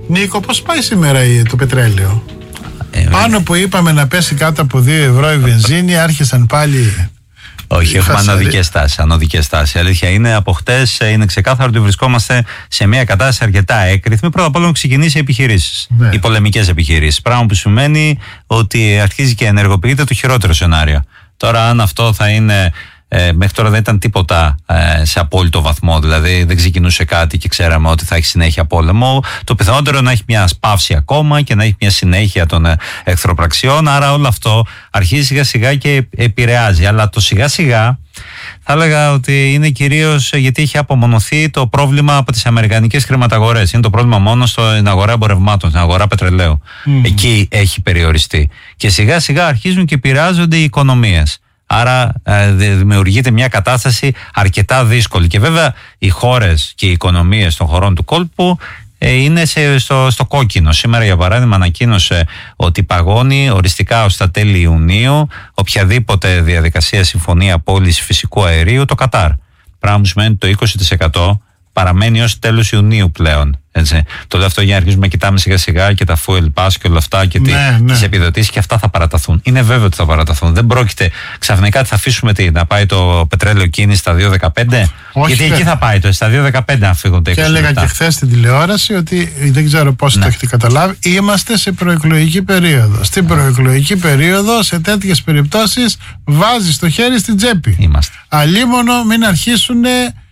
Νίκο, πώς πάει σήμερα το πετρέλαιο? Πάνω που είπαμε να πέσει κάτω από 2 ευρώ η βενζίνη, άρχισαν πάλι. Όχι, έχουμε ανωδικές τάσεις. Η αλήθεια είναι, από χτες είναι ξεκάθαρο ότι βρισκόμαστε σε μια κατάσταση αρκετά έκρηθμη. Πρώτα απ' όλα έχουν ξεκινήσει οι επιχειρήσεις, οι πολεμικές επιχειρήσεις. Πράγμα που σημαίνει ότι αρχίζει και ενεργοποιείται το χειρότερο σενάριο. Τώρα, αν αυτό θα είναι. Μέχρι τώρα δεν ήταν τίποτα σε απόλυτο βαθμό, δηλαδή δεν ξεκινούσε κάτι και ξέραμε ότι θα έχει συνέχεια πόλεμο. Το πιθανότερο να έχει μια σπάυση ακόμα και να έχει μια συνέχεια των εχθροπραξιών. Άρα όλο αυτό αρχίζει σιγά σιγά και επηρεάζει. Αλλά το σιγά σιγά θα έλεγα ότι είναι κυρίως γιατί έχει απομονωθεί το πρόβλημα από τις αμερικανικές χρηματαγορές. Είναι το πρόβλημα μόνο στην αγορά εμπορευμάτων, στην αγορά πετρελαίου. Εκεί έχει περιοριστεί. Και σιγά σιγά αρχίζουν και επηρεάζονται οι οικονομίες. Άρα δημιουργείται μια κατάσταση αρκετά δύσκολη. Και βέβαια οι χώρες και οι οικονομίες των χωρών του κόλπου είναι στο κόκκινο. Σήμερα, για παράδειγμα, ανακοίνωσε ότι παγώνει οριστικά ως τα τέλη Ιουνίου οποιαδήποτε διαδικασία συμφωνία πώλησης φυσικού αερίου το Κατάρ. Πράγμα που σημαίνει ότι το 20% παραμένει ως τέλος Ιουνίου πλέον. Έτσι. Το λέω αυτό για να αρχίσουμε να κοιτάμε σιγά σιγά και τα fuel pass και όλα αυτά και τις επιδοτήσεις, και αυτά θα παραταθούν. Είναι βέβαιο ότι θα παραταθούν. Δεν πρόκειται ξαφνικά θα αφήσουμε να πάει το πετρέλαιο κίνηση στα 2,15. Γιατί εκεί θα πάει στα 2,15 αν φύγουν τα 20 λεπτά. Και έλεγα και χθες στην τηλεόραση ότι δεν ξέρω πώς το έχετε καταλάβει. Είμαστε σε προεκλογική περίοδο. Στην προεκλογική περίοδο, σε τέτοιες περιπτώσεις, βάζεις το χέρι στην τσέπη. Αλίμονο μην αρχίσουν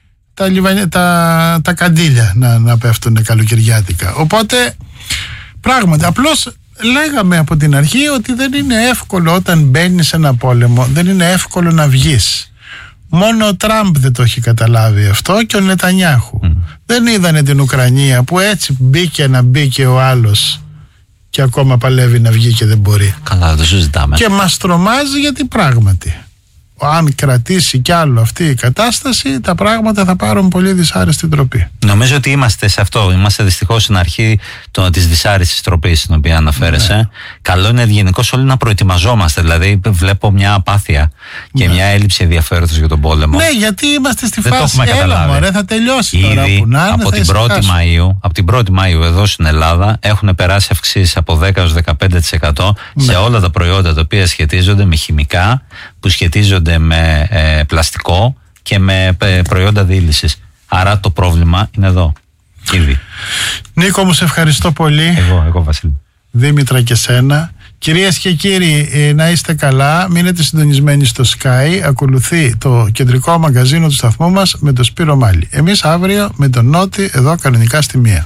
τα καντήλια να πέφτουν καλοκαιριάτικα. Οπότε πράγματι απλώς λέγαμε από την αρχή ότι δεν είναι εύκολο όταν μπαίνεις σε ένα πόλεμο, δεν είναι εύκολο να βγεις. Μόνο ο Τραμπ δεν το έχει καταλάβει αυτό και ο Νετανιάχου. Δεν είδανε την Ουκρανία που έτσι μπήκε ο άλλος και ακόμα παλεύει να βγει και δεν μπορεί. Καλά, το συζητάμε. Και μας τρομάζει γιατί πράγματι αν κρατήσει κι άλλο αυτή η κατάσταση, τα πράγματα θα πάρουν πολύ δυσάρεστη τροπή. Νομίζω ότι είμαστε σε αυτό. Είμαστε δυστυχώς στην αρχή της δυσάρεστης τροπής στην οποία αναφέρεσαι. Καλό είναι γενικώς όλοι να προετοιμαζόμαστε. Δηλαδή, βλέπω μια απάθεια και μια έλλειψη ενδιαφέροντος για τον πόλεμο. Ναι, γιατί είμαστε στη φάση. Έλα, θα τελειώσει τώρα. Ήδη από την 1η Μαΐου εδώ στην Ελλάδα έχουν περάσει αυξήσεις από 10% έως 15% σε όλα τα προϊόντα τα οποία σχετίζονται με χημικά, που σχετίζονται με πλαστικό και με προϊόντα διήλυσης. Άρα το πρόβλημα είναι εδώ. Ήδη. Νίκο, μου σε ευχαριστώ πολύ. Εγώ Βασίλη. Δήμητρα και σένα. Κυρίες και κύριοι, να είστε καλά. Μείνετε συντονισμένοι στο Sky. Ακολουθεί το κεντρικό μαγκαζίνο του σταθμού μας με τον Σπύρο Μάλη. Εμείς αύριο με τον Νότι εδώ κανονικά στη 1.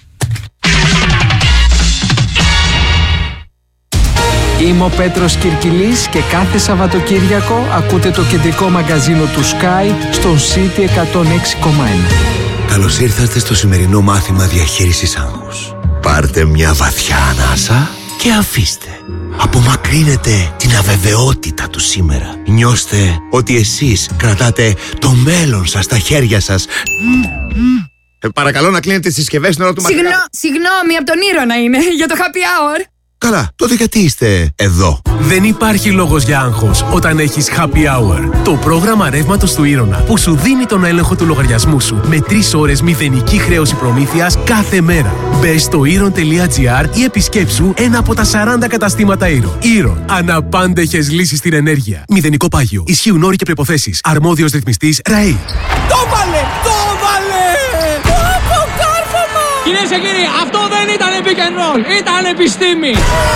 Είμαι ο Πέτρος Κυρκυλής και κάθε Σαββατοκύριακο ακούτε το κεντρικό μαγκαζίνο του Sky στον City 106,1. Καλώς ήρθατε στο σημερινό μάθημα διαχείρισης άγχους. Πάρτε μια βαθιά ανάσα και αφήστε. Απομακρύνετε την αβεβαιότητα του σήμερα. Νιώστε ότι εσείς κρατάτε το μέλλον σας στα χέρια σας. Παρακαλώ να κλείνετε τις συσκευές στην ώρα του μαθήματος. Συγγνώμη, από τον Ήρωνα είναι, για το happy hour. Καλά, τότε γιατί είστε εδώ? Δεν υπάρχει λόγος για άγχος όταν έχεις Happy Hour. Το πρόγραμμα ρεύματος του Ήρωνα που σου δίνει τον έλεγχο του λογαριασμού σου με 3 ώρες μηδενική χρέωση προμήθειας κάθε μέρα. Μπες στο Iron.gr ή επισκέψου ένα από τα 40 καταστήματα Iron. Iron. Αναπάντεχες λύσεις στην ενέργεια. Μηδενικό πάγιο. Ισχύουν όροι και προϋποθέσεις. Αρμόδιος ρυθμιστής ΡΑΗ. Το βάλε! Κυρίες και κύριοι, αυτό δεν ήταν pick and roll, ήταν επιστήμη.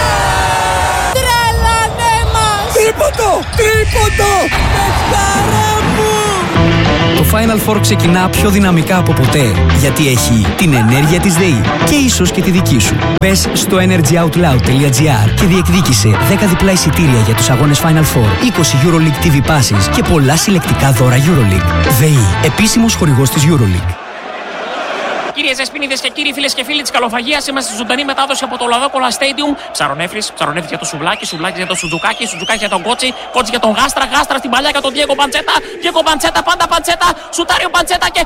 Τρελανέ μας! Τρίποντο! Πεκτάρα μου! Το Final Four ξεκινά πιο δυναμικά από ποτέ, γιατί έχει την ενέργεια της ΔΕΗ και ίσως και τη δική σου. Μπες στο energyoutloud.gr και διεκδίκησε 10 διπλά εισιτήρια για τους αγώνες Final Four, 20 EuroLeague TV passes και πολλά συλλεκτικά δώρα EuroLeague. ΔΕΗ, επίσημος χορηγός της EuroLeague. Κυρίες Δεσποινίδες και κύριοι, φίλες και φίλοι της καλοφαγίας, είμαστε στη ζωντανή μετάδοση από το Λαδόκολα Stadium. Ψαρονέφρις για το σουβλάκι, σουβλάκι για το σουτζουκάκι, σουτζουκάκι για τον κότσι, κότσι για τον γάστρα, γάστρα στην παλιά για τον Διέγκο Παντσέτα, Διέγκο Παντσέτα, πάντα Παντσέτα, σουτάριο Παντσέτα και...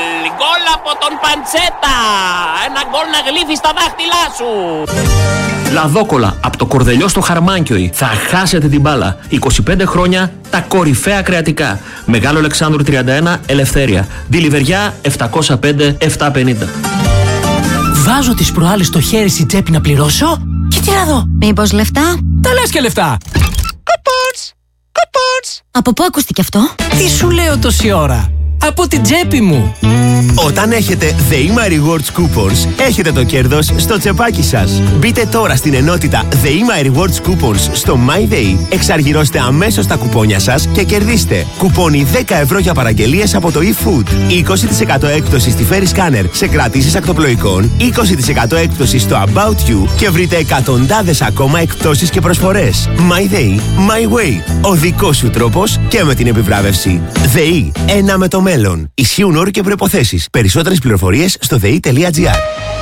Γκολ από τον Παντσέτα! Ένα γκολ να γλύφει στα δάχτυλά σου! Λαδόκολα από το Κορδελιό στο Χαρμάνκιοι. Θα χάσετε την μπάλα. 25 χρόνια τα κορυφαία κρεατικά. Μεγάλο Αλεξάνδρου 31, Ελευθέρια. Ντιλιβεριά 705-750. Βάζω τις προάλλες στο χέρι στην τσέπη να πληρώσω και τι να δω. Μήπως λεφτά? Τα λες και λεφτά. Κουπόνς! Από πού ακούστηκε αυτό? Τι σου λέω τόση ώρα? Από την τσέπη μου. Όταν έχετε ΔΕΗΜΑ Rewards Coupons, έχετε το κέρδος στο τσεπάκι σας. Μπείτε τώρα στην ενότητα ΔΕΗΜΑ Rewards Coupons στο MyDay, εξαργυρώστε αμέσως τα κουπόνια σας και κερδίστε κουπόνι 10 ευρώ για παραγγελίες από το eFood, 20% έκπτωση στη Ferry Scanner σε κρατήσεις ακτοπλοϊκών, 20% έκπτωση στο About You και βρείτε εκατοντάδες ακόμα εκπτώσεις και προσφορές. MyDay, My Way. Ο δικός σου τρόπος και με την επιβράβευση. ΔΕΗ, ένα με το μέλλον. Ισχύουν όροι και προϋποθέσεις. Περισσότερες πληροφορίες στο dei.gr.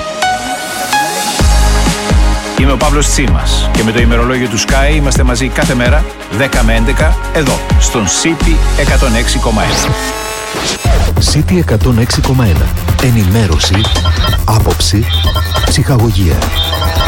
Είμαι ο Παύλος Τσίμας και με το ημερολόγιο του Sky είμαστε μαζί κάθε μέρα 10 με 11 εδώ στον City 106,1. City 106,1. Ενημέρωση, άποψη, ψυχαγωγία.